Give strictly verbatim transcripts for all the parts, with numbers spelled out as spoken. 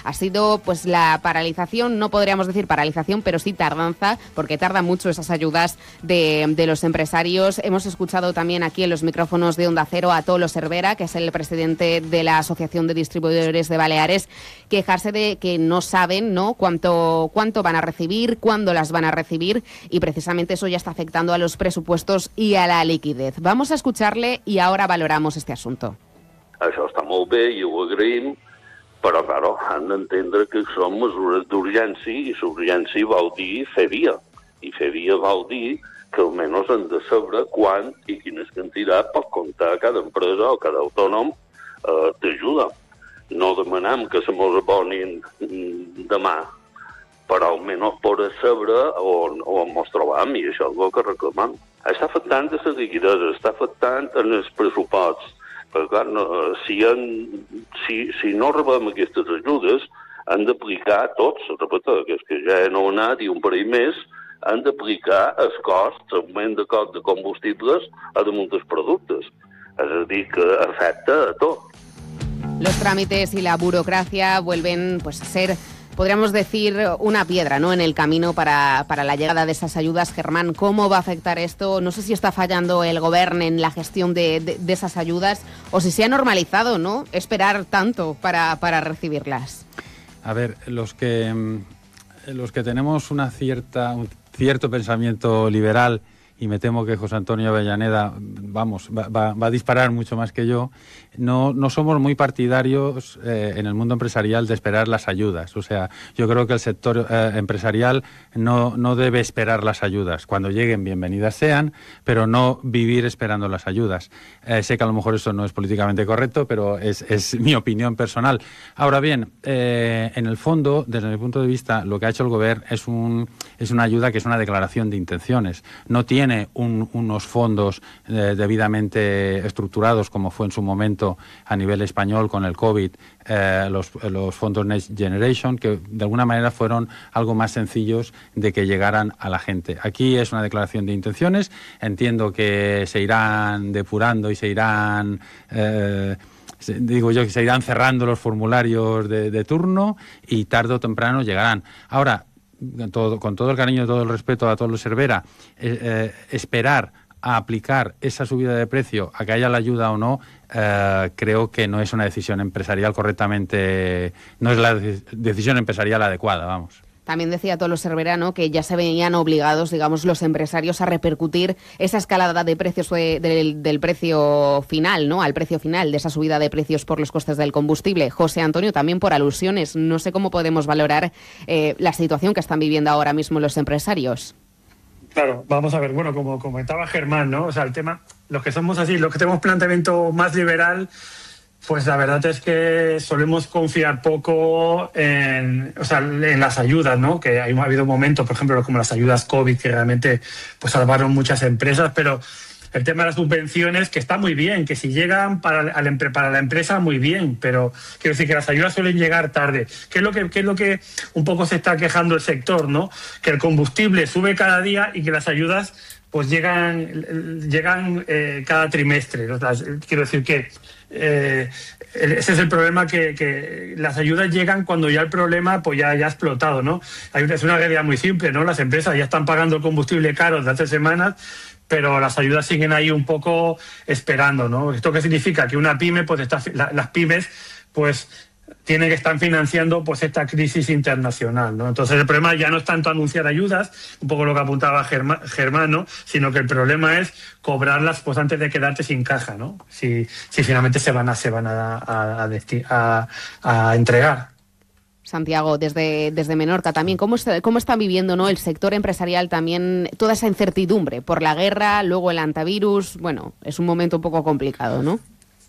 ha sido pues la paralización, no podríamos decir paralización, pero sí tardanza, porque tardan mucho esas ayudas de, de los empresarios. Hemos escuchado también aquí en los micrófonos de Onda Cero a Tolo Cervera, que es el presidente de la Asociación de Distribuidores de Baleares, quejarse de que no saben, ¿no?, cuánto, cuánto van a recibir, cuándo las van a recibir, y precisamente eso ya está afectando a los presupuestos y a la liquidez. Vamos a escucharle y ahora valoramos este asunto. Això està molt bé i ho agraïm, però, claro, han d'entendre que són mesures d'urgència i l'urgència vol dir fer via. I fer via vol dir que almenys hem de saber quan i quines quantitats pot comptar cada empresa o cada autònom eh, d'ajuda. No demanem que se mos abonin demà, però almenys poder saber on, on ens trobam, i això és el que reclamem. Està afectant a la liquiditat, està afectant en els pressuposts. Perquè, clar, no, si, en, si, si no rebem aquestes ajudes, han d'aplicar tots, repetó, que és que ja he anat i un parell més, han d'aplicar els costs, l'augment de cost de combustibles a damunt dels productes. És a dir, que afecta a tot. Los trámites y la burocracia vuelven pues, a ser, podríamos decir, una piedra, ¿no?, en el camino para, para la llegada de esas ayudas. Germán, ¿cómo va a afectar esto? No sé si está fallando el gobierno en la gestión de, de, de esas ayudas o si se ha normalizado, ¿no?, esperar tanto para, para recibirlas. A ver, los que, los que tenemos una cierta, un cierto pensamiento liberal, y me temo que José Antonio Avellaneda, vamos, va, va, va a disparar mucho más que yo, no, no somos muy partidarios eh, en el mundo empresarial de esperar las ayudas. O sea, yo creo que el sector eh, empresarial no, no debe esperar las ayudas. Cuando lleguen, bienvenidas sean, pero no vivir esperando las ayudas. Eh, sé que a lo mejor eso no es políticamente correcto, pero es, es mi opinión personal. Ahora bien, eh, en el fondo, desde mi punto de vista, lo que ha hecho el Gobierno es, un, es una ayuda que es una declaración de intenciones. No tiene Un, unos fondos eh, debidamente estructurados, como fue en su momento a nivel español con el COVID, eh, los, los fondos Next Generation, que de alguna manera fueron algo más sencillos de que llegaran a la gente. Aquí es una declaración de intenciones, entiendo que se irán depurando y se irán... Eh, digo yo que se irán cerrando los formularios de, de turno y tarde o temprano llegarán. Ahora, Todo, con todo el cariño y todo el respeto a Tolo Cervera, eh, eh, esperar a aplicar esa subida de precio a que haya la ayuda o no, eh, creo que no es una decisión empresarial correctamente, no es la de- decisión empresarial adecuada, vamos. También decía Tolo Cervera, ¿no?, que ya se veían obligados, digamos, los empresarios a repercutir esa escalada de precios de, del, del precio final, ¿no?, al precio final de esa subida de precios por los costes del combustible. José Antonio, también por alusiones, no sé cómo podemos valorar eh, la situación que están viviendo ahora mismo los empresarios. Claro, vamos a ver, bueno, como comentaba Germán, ¿no? O sea, el tema, los que somos así, los que tenemos planteamiento más liberal, pues la verdad es que solemos confiar poco en, o sea, en las ayudas, ¿no? Que hay, ha habido momentos, por ejemplo, como las ayudas COVID, que realmente pues salvaron muchas empresas, pero el tema de las subvenciones, que está muy bien, que si llegan para, al, para la empresa, muy bien, pero quiero decir que las ayudas suelen llegar tarde. ¿Qué es lo que, qué es lo que un poco se está quejando el sector, ¿no? Que el combustible sube cada día y que las ayudas pues llegan, llegan eh, cada trimestre. O sea, quiero decir que Eh, ese es el problema, que, que las ayudas llegan cuando ya el problema pues ya, ya ha explotado, ¿no? Hay una, es una realidad muy simple, ¿no? Las empresas ya están pagando el combustible caro desde hace semanas, pero las ayudas siguen ahí un poco esperando, ¿no? ¿Esto qué significa? Que una pyme, pues está, la, las pymes, pues tienen que estar financiando pues esta crisis internacional, ¿no? Entonces el problema ya no es tanto anunciar ayudas, un poco lo que apuntaba Germán, Germán, ¿no? Sino que el problema es cobrarlas pues antes de quedarte sin caja, ¿no? Si, si finalmente se van a se van a, a, a, a, a entregar. Santiago, desde, desde Menorca también, ¿cómo, está, cómo están viviendo, ¿no?, el sector empresarial también toda esa incertidumbre por la guerra, luego el antivirus? Bueno, es un momento un poco complicado, ¿no?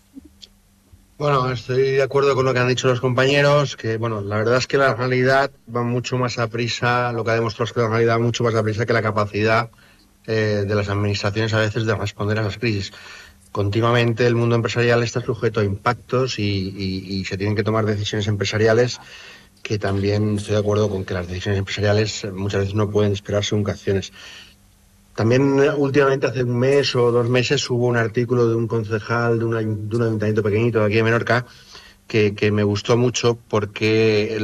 Bueno, estoy de acuerdo con lo que han dicho los compañeros, que bueno, la verdad es que la realidad va mucho más a prisa, lo que ha demostrado es que la realidad va mucho más a prisa que la capacidad eh, de las administraciones a veces de responder a las crisis. Continuamente el mundo empresarial está sujeto a impactos y, y, y se tienen que tomar decisiones empresariales que también estoy de acuerdo con que las decisiones empresariales muchas veces no pueden esperar según qué acciones. También últimamente, hace un mes o dos meses, hubo un artículo de un concejal de, una, de un ayuntamiento pequeñito de aquí de Menorca que, que me gustó mucho porque